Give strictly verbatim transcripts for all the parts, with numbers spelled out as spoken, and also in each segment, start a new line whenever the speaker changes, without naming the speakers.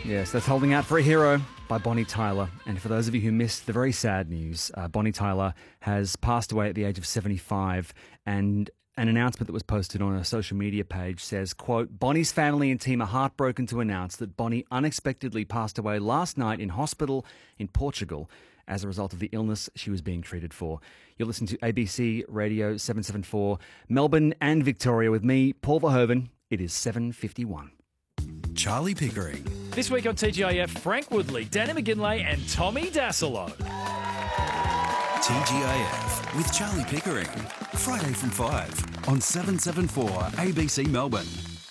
Yes, that's Holding Out for a Hero by Bonnie Tyler. And for those of you who missed the very sad news, uh, Bonnie Tyler has passed away at the age of seventy-five, and an announcement that was posted on her social media page says, quote, Bonnie's family and team are heartbroken to announce that Bonnie unexpectedly passed away last night in hospital in Portugal as a result of the illness she was being treated for. You're listening to A B C Radio seven seventy-four, Melbourne and Victoria with me, Paul Verhoeven. It is seven fifty-one.
Charlie Pickering.
This week on T G I F, Frank Woodley, Danny McGinlay and Tommy Dassolo.
T G I F with Charlie Pickering. Friday from five on seven seventy-four A B C Melbourne.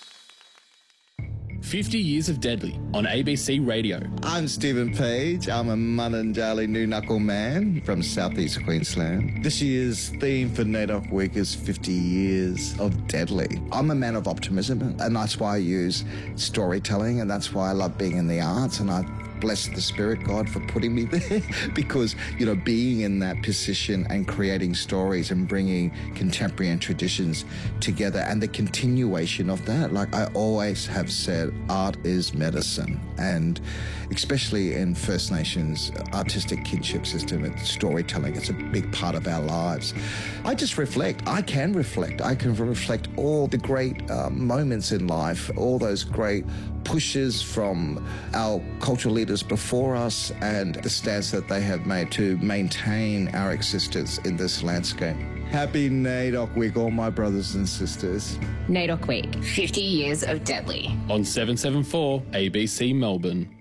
fifty years of Deadly on A B C Radio.
I'm Stephen Page. I'm a Mununjali New Knuckle man from southeast Queensland. This year's theme for NAIDOC Week is fifty years of Deadly. I'm a man of optimism, and that's why I use storytelling, and that's why I love being in the arts, and I bless the Spirit God for putting me there because, you know, being in that position and creating stories and bringing contemporary and traditions together and the continuation of that. Like I always have said, art is medicine, and especially in First Nations artistic kinship system and storytelling, it's a big part of our lives. I just reflect. I can reflect. I can reflect all the great uh, moments in life, all those great pushes from our cultural leaders before us and the stance that they have made to maintain our existence in this landscape. Happy NAIDOC Week, all my brothers and sisters.
NAIDOC Week, fifty years of Deadly.
On seven seventy-four A B C Melbourne.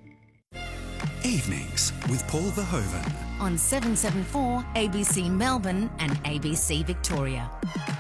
Evenings with Paul Verhoeven.
On seven seventy-four A B C Melbourne and A B C Victoria.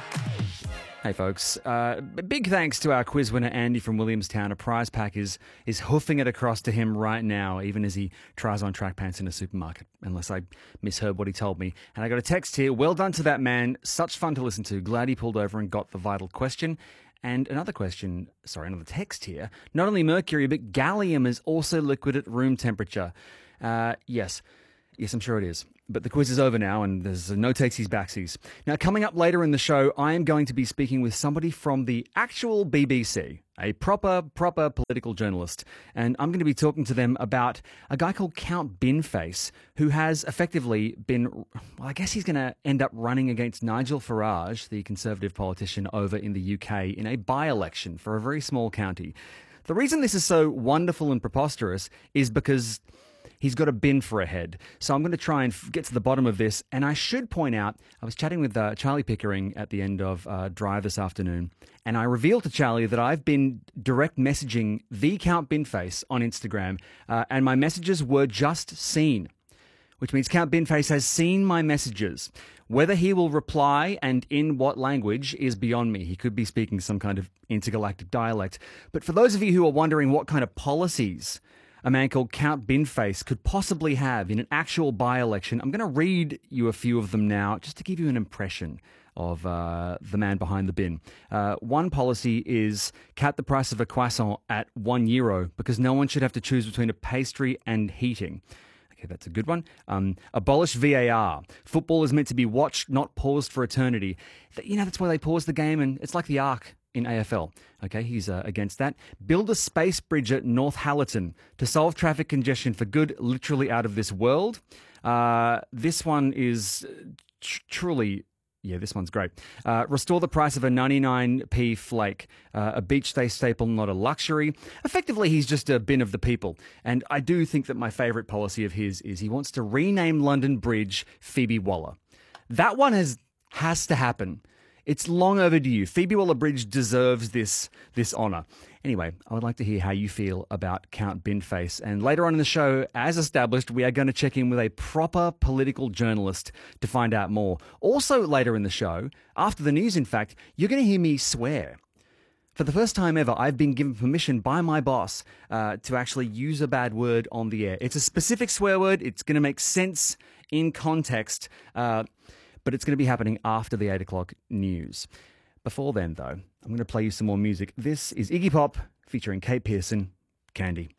Hey folks, uh, big thanks to our quiz winner Andy from Williamstown. A prize pack is is hoofing it across to him right now, even as he tries on track pants in a supermarket, unless I misheard what he told me. And I got a text here, well done to that man, such fun to listen to, glad he pulled over and got the vital question. And another question, sorry, another text here, not only mercury, but gallium is also liquid at room temperature. Uh, yes, yes, I'm sure it is. But the quiz is over now, and there's no takesies backsies. Now, coming up later in the show, I am going to be speaking with somebody from the actual B B C, a proper, proper political journalist. And I'm going to be talking to them about a guy called Count Binface, who has effectively been, well, I guess he's going to end up running against Nigel Farage, the Conservative politician over in the U K, in a by-election for a very small county. The reason this is so wonderful and preposterous is because he's got a bin for a head. So I'm going to try and get to the bottom of this. And I should point out, I was chatting with uh, Charlie Pickering at the end of uh, Drive this afternoon, and I revealed to Charlie that I've been direct messaging the Count Binface on Instagram, uh, and my messages were just seen, which means Count Binface has seen my messages. Whether he will reply and in what language is beyond me. He could be speaking some kind of intergalactic dialect. But for those of you who are wondering what kind of policies a man called Count Binface could possibly have in an actual by-election, I'm going to read you a few of them now just to give you an impression of uh, the man behind the bin. Uh, one policy is cap the price of a croissant at one euro because no one should have to choose between a pastry and heating. Okay, that's a good one. Um, abolish V A R. Football is meant to be watched, not paused for eternity. You know, that's why they pause the game, and it's like the Ark in A F L. Okay, he's uh, against that. Build a space bridge at North Hallerton to solve traffic congestion for good, literally out of this world. Uh, this one is tr- truly... Yeah, this one's great. Uh, restore the price of a ninety-nine p flake, uh, a beach day staple, not a luxury. Effectively, he's just a bin of the people. And I do think that my favourite policy of his is he wants to rename London Bridge Phoebe Waller. That one has has to happen. It's long overdue. Phoebe Waller-Bridge deserves this this honour. Anyway, I would like to hear how you feel about Count Binface. And later on in the show, as established, we are going to check in with a proper political journalist to find out more. Also later in the show, after the news in fact, you're going to hear me swear. For the first time ever, I've been given permission by my boss uh, to actually use a bad word on the air. It's a specific swear word. It's going to make sense in context. Uh, But it's going to be happening after the eight o'clock news. Before then, though, I'm going to play you some more music. This is Iggy Pop featuring Kate Pearson, Candy.